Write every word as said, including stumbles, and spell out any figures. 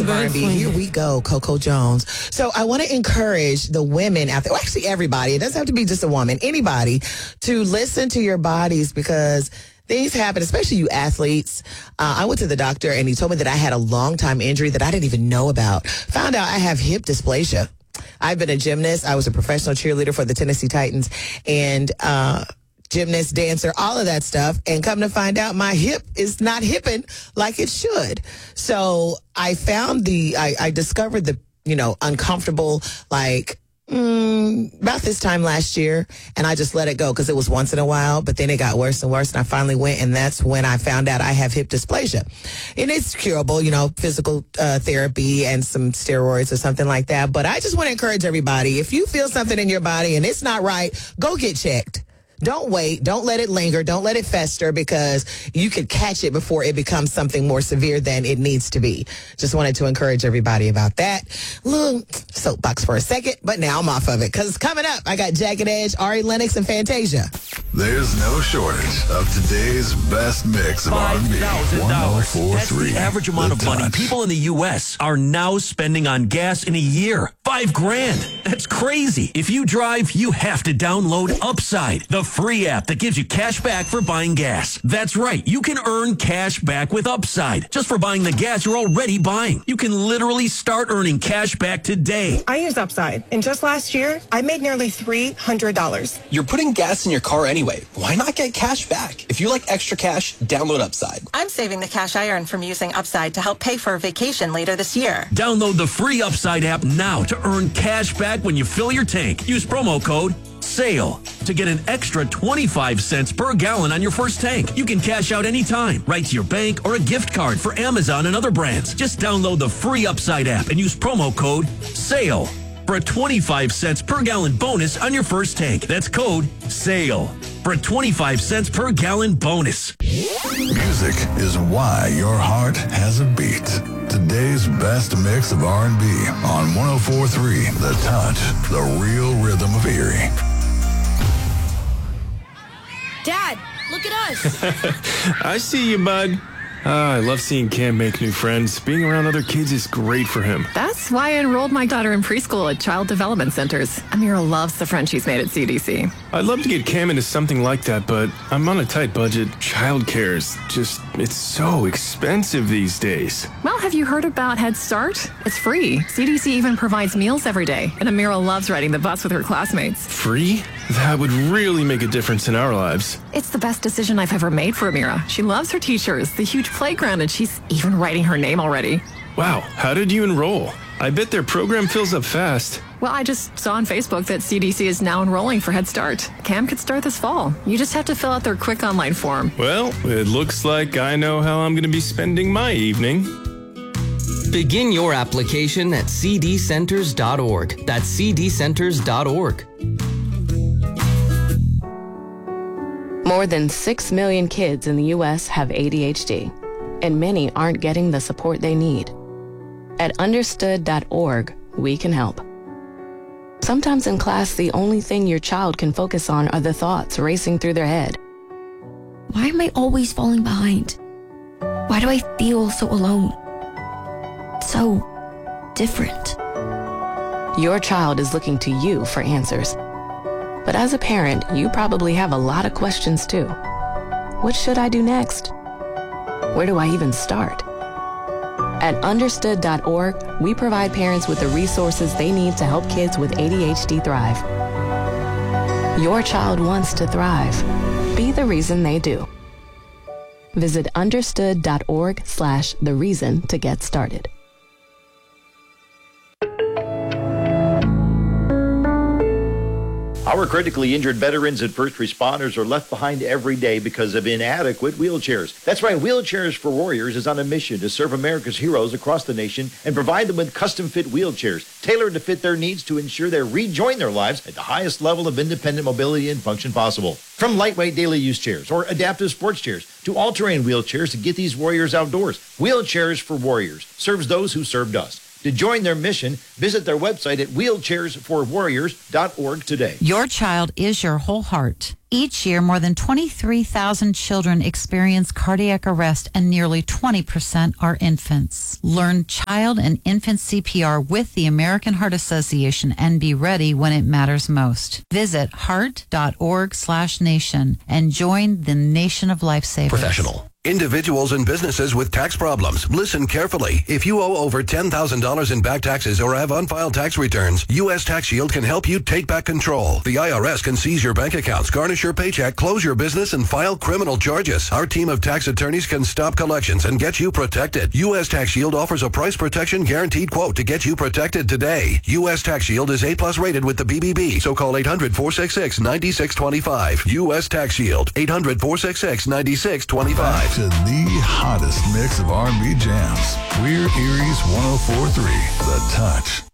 of R and B. Here we go, Coco Jones. So I want to encourage the women out there, well, actually everybody, it doesn't have to be just a woman, anybody, to listen to your bodies because things happen, especially you athletes. Uh, I went to the doctor and he told me that I had a long time injury that I didn't even know about. Found out I have hip dysplasia. I've been a gymnast. I was a professional cheerleader for the Tennessee Titans and uh, gymnast, dancer, all of that stuff. And come to find out my hip is not hipping like it should. So I found the, I, I discovered the, you know, uncomfortable, like, Mm, about this time last year, and I just let it go because it was once in a while, but then it got worse and worse, and I finally went, and that's when I found out I have hip dysplasia. And it's curable, you know, physical uh, therapy and some steroids or something like that. But I just want to encourage everybody, if you feel something in your body and it's not right, go get checked. Don't wait. Don't let it linger. Don't let it fester because you could catch it before it becomes something more severe than it needs to be. Just wanted to encourage everybody about that. Little soapbox for a second, but now I'm off of it because coming up, I got Jagged Edge, Ari Lennox, and Fantasia. There's no shortage of today's best mix of R and B. one oh four point three. That's the average amount of money people in the U S are now spending on gas in a year. Five grand. That's crazy. If you drive, you have to download Upside, the free app that gives you cash back for buying gas. That's right. You can earn cash back with Upside just for buying the gas you're already buying. You can literally start earning cash back today. I use Upside, and just last year, I made nearly three hundred dollars. You're putting gas in your car anyway. Why not get cash back? If you like extra cash, download Upside. I'm saving the cash I earn from using Upside to help pay for a vacation later this year. Download the free Upside app now to earn cash back when you fill your tank. Use promo code SALE to get an extra twenty-five cents per gallon on your first tank. You can cash out anytime, right to your bank or a gift card for Amazon and other brands. Just download the free Upside app and use promo code SALE for a twenty-five cents per gallon bonus on your first tank. That's code SALE for a twenty-five cents per gallon bonus. Music is why your heart has a beat. Today's best mix of R and B on one oh four point three The Touch, the real rhythm of Erie. Dad, look at us. I see you, bud. Ah, I love seeing Cam make new friends. Being around other kids is great for him. That's why I enrolled my daughter in preschool at Child Development Centers. Amira loves the friends she's made at C D C. I'd love to get Cam into something like that, but I'm on a tight budget. Childcare is just, it's so expensive these days. Well, have you heard about Head Start? It's free. C D C even provides meals every day, and Amira loves riding the bus with her classmates. Free? That would really make a difference in our lives. It's the best decision I've ever made for Amira. She loves her teachers, the huge playground, and she's even writing her name already. Wow, how did you enroll? I bet their program fills up fast. Well, I just saw on Facebook that C D C is now enrolling for Head Start. Cam could start this fall. You just have to fill out their quick online form. Well, it looks like I know how I'm going to be spending my evening. Begin your application at c d centers dot org. That's c d centers dot org. More than six million kids in the U S have A D H D, and many aren't getting the support they need. At understood dot org, we can help. Sometimes in class, the only thing your child can focus on are the thoughts racing through their head. Why am I always falling behind? Why do I feel so alone? So different. Your child is looking to you for answers. But as a parent, you probably have a lot of questions too. What should I do next? Where do I even start? At understood dot org, we provide parents with the resources they need to help kids with A D H D thrive. Your child wants to thrive. Be the reason they do. Visit understood dot org slash the reason to get started. Our critically injured veterans and first responders are left behind every day because of inadequate wheelchairs. That's right, Wheelchairs for Warriors is on a mission to serve America's heroes across the nation and provide them with custom-fit wheelchairs tailored to fit their needs to ensure they rejoin their lives at the highest level of independent mobility and function possible. From lightweight daily use chairs or adaptive sports chairs to all-terrain wheelchairs to get these warriors outdoors, Wheelchairs for Warriors serves those who served us. To join their mission, visit their website at wheelchairs for warriors dot org today. Your child is your whole heart. Each year, more than twenty-three thousand children experience cardiac arrest and nearly twenty percent are infants. Learn child and infant C P R with the American Heart Association and be ready when it matters most. Visit heart.org slash nation and join the nation of lifesavers. Professional. Individuals and businesses with tax problems, listen carefully. If you owe over ten thousand dollars in back taxes or have unfiled tax returns, U S Tax Shield can help you take back control. The I R S can seize your bank accounts, garnish your paycheck, close your business, and file criminal charges. Our team of tax attorneys can stop collections and get you protected. U S Tax Shield offers a price protection guaranteed quote to get you protected today. U S Tax Shield is A plus rated with the B B B, so call eight hundred, four six six, nine six two five. U S Tax Shield, eight hundred, four six six, nine six two five. To the hottest mix of R and B jams. We're Erie's one oh four point three, The Touch.